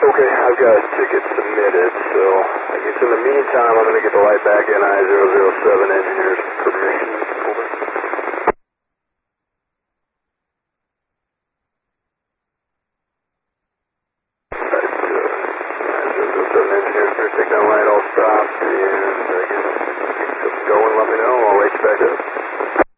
Okay, I've got a ticket submitted, so I guess in the meantime I'm going to get the light back in I-007 engineer's permission.